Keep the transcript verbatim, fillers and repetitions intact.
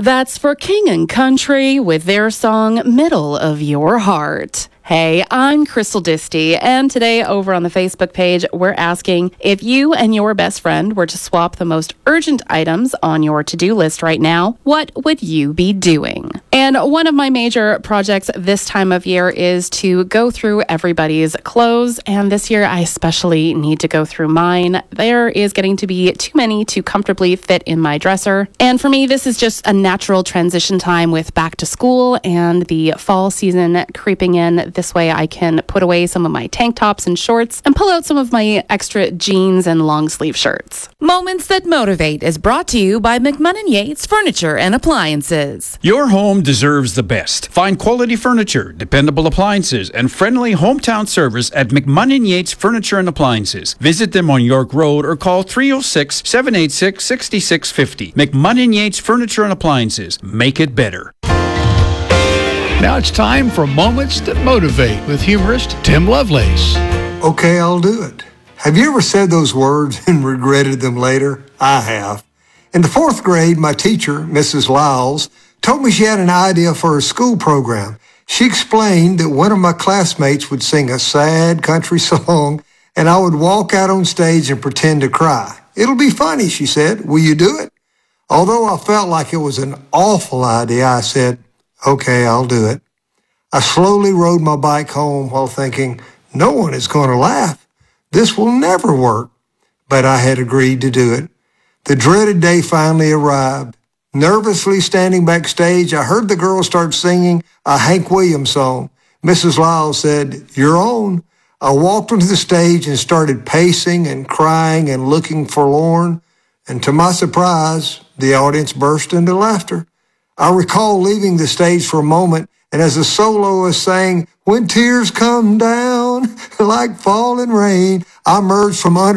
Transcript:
That's for King and Country with their song Middle of Your Heart. Hey, I'm Crystal Disty, and today over on the Facebook page, we're asking if you and your best friend were to swap the most urgent items on your to-do list right now, what would you be doing? And one of my major projects this time of year is to go through everybody's clothes, and this year I especially need to go through mine. There is getting to be too many to comfortably fit in my dresser, and for me, this is just a natural transition time with back to school and the fall season creeping in. This way I can put away some of my tank tops and shorts and pull out some of my extra jeans and long sleeve shirts. Moments That Motivate is brought to you by McMunn and Yates Furniture and Appliances. Your home deserves the best. Find quality furniture, dependable appliances, and friendly hometown service at McMunn and Yates Furniture and Appliances. Visit them on York Road or call three oh six, seven eight six, six six five oh. McMunn and Yates Furniture and Appliances. Make it better. Now it's time for Moments That Motivate with humorist Tim Lovelace. Okay, I'll do it. Have you ever said those words and regretted them later? I have. In the fourth grade, my teacher, Missus Lyles, told me she had an idea for a school program. She explained that one of my classmates would sing a sad country song and I would walk out on stage and pretend to cry. It'll be funny, she said. Will you do it? Although I felt like it was an awful idea, I said, okay, I'll do it. I slowly rode my bike home while thinking, no one is going to laugh. This will never work. But I had agreed to do it. The dreaded day finally arrived. Nervously standing backstage, I heard the girls start singing a Hank Williams song. Missus Lyles said, you're on. I walked onto the stage and started pacing and crying and looking forlorn. And to my surprise, the audience burst into laughter. I recall leaving the stage for a moment, and as the soloist sang, when tears come down like falling rain, I emerged from under